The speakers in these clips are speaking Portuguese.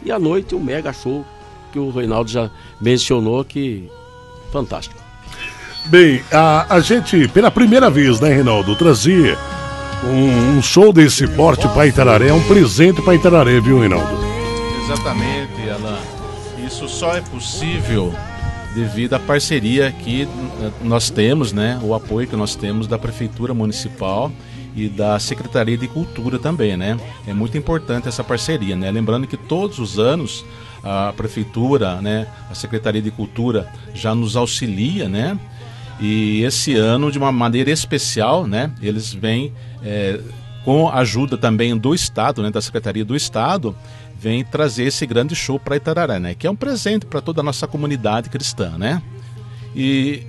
E à noite um mega show que o Reinaldo já mencionou, que fantástico. Bem, a gente, pela primeira vez, né, Reinaldo, trazer um show desse porte para Itararé, um presente para Itararé, viu, Reinaldo? Exatamente, Alan. Isso só é possível devido à parceria que nós temos, né, o apoio que nós temos da Prefeitura Municipal e da Secretaria de Cultura também, né? É muito importante essa parceria, né? Lembrando que todos os anos a Prefeitura, né, a Secretaria de Cultura já nos auxilia, né? E esse ano, de uma maneira especial, né, eles vêm com a ajuda também do Estado, né, da Secretaria do Estado, vem trazer esse grande show para Itararé, né, que é um presente para toda a nossa comunidade cristã, né? E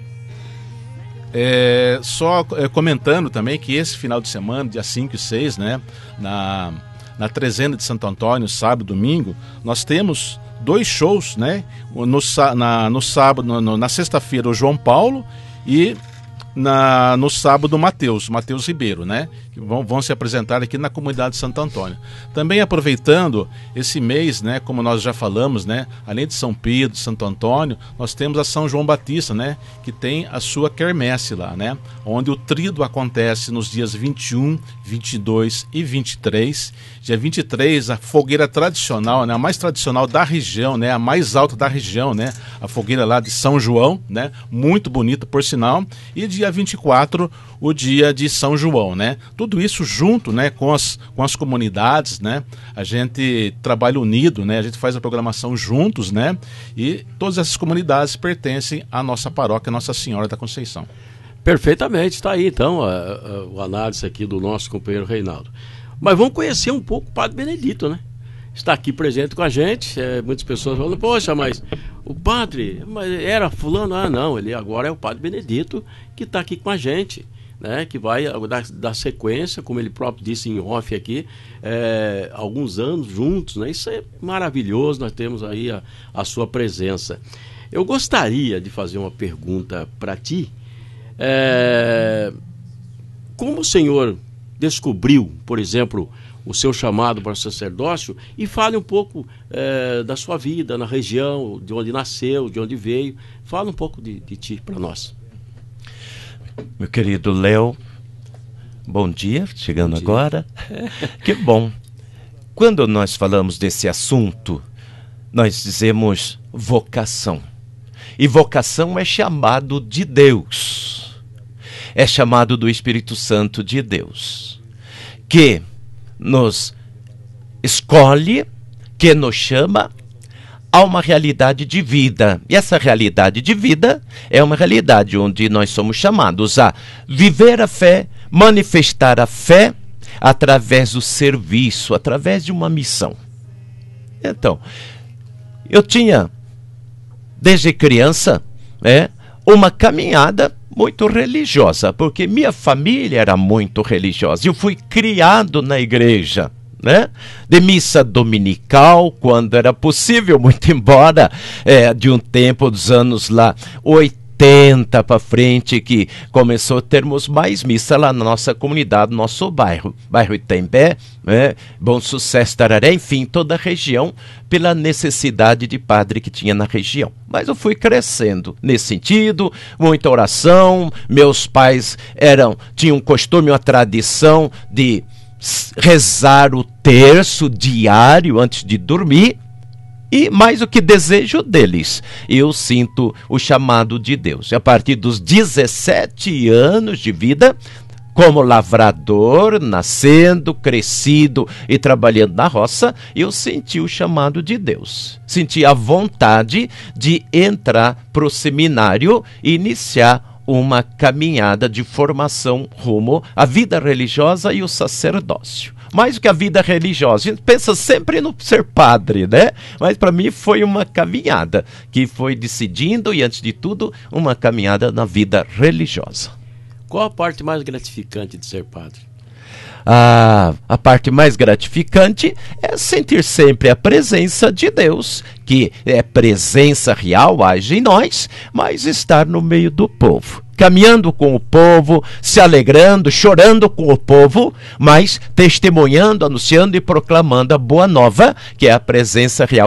comentando também que esse final de semana, dia 5 e 6, né, na Trezena de Santo Antônio, sábado e domingo, nós temos 2 shows, né? No sábado, na sexta-feira, o João Paulo, e no sábado o Mateus Ribeiro, né? Que vão se apresentar aqui na comunidade de Santo Antônio. Também aproveitando esse mês, né, como nós já falamos, né, além de São Pedro, Santo Antônio, nós temos a São João Batista, né, que tem a sua quermesse lá, né, onde o tríduo acontece nos dias 21, 22 e 23. Dia 23, a fogueira tradicional, né, a mais tradicional da região, né, a mais alta da região, né, a fogueira lá de São João, né, muito bonita por sinal. E dia 24, o dia de São João, né? Tudo isso junto, né, com as comunidades, né? A gente trabalha unido, né? A gente faz a programação juntos, né? E todas essas comunidades pertencem à nossa paróquia Nossa Senhora da Conceição. Perfeitamente, está aí então o análise aqui do nosso companheiro Reinaldo. Mas vamos conhecer um pouco o Padre Benedito, né? Está aqui presente com a gente, muitas pessoas falam, poxa, mas o padre era fulano? Ah, não, ele agora é o Padre Benedito que está aqui com a gente, né? Que vai dar sequência, como ele próprio disse em off aqui, alguns anos juntos, né? Isso é maravilhoso, nós temos aí a sua presença. Eu gostaria de fazer uma pergunta para ti. Como o senhor descobriu, por exemplo, o seu chamado para o sacerdócio, e fale um pouco da sua vida na região, de onde nasceu, de onde veio. Fala um pouco de ti para nós. Meu querido Léo, bom dia, chegando Bom dia. Agora. Que bom. Quando nós falamos desse assunto, nós dizemos vocação. E vocação é chamado de Deus. É chamado do Espírito Santo de Deus, que nos escolhe, que nos chama a uma realidade de vida. E essa realidade de vida é uma realidade onde nós somos chamados a viver a fé, manifestar a fé através do serviço, através de uma missão. Então, eu tinha, desde criança, uma caminhada muito religiosa, porque minha família era muito religiosa. Eu fui criado na igreja, né? De missa dominical, quando era possível, muito embora de um tempo dos anos lá 80 para frente, que começou a termos mais missa lá na nossa comunidade, no nosso bairro Itembé, Bom Sucesso, Tararé, enfim, toda a região, pela necessidade de padre que tinha na região. Mas eu fui crescendo nesse sentido, muita oração. Meus pais tinham um costume, uma tradição de rezar o terço diário antes de dormir. E mais o que desejo deles, eu sinto o chamado de Deus. E a partir dos 17 anos de vida, como lavrador, nascendo, crescido e trabalhando na roça, eu senti o chamado de Deus. Senti a vontade de entrar para o seminário e iniciar uma caminhada de formação rumo à vida religiosa e o sacerdócio. Mais do que a vida religiosa, a gente pensa sempre no ser padre, né? Mas para mim foi uma caminhada que foi decidindo e, antes de tudo, uma caminhada na vida religiosa. Qual a parte mais gratificante de ser padre? A parte mais gratificante é sentir sempre a presença de Deus, que é presença real, age em nós, mas estar no meio do povo, caminhando com o povo, se alegrando, chorando com o povo, mas testemunhando, anunciando e proclamando a boa nova, que é a presença real